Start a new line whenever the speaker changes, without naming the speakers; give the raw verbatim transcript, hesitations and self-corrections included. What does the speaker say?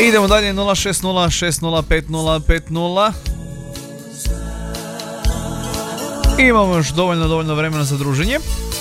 Idemo dalje, nula šest nula šest nula pet nula pet nula. Imamo još dovoljno, dovoljno vremena za druženje.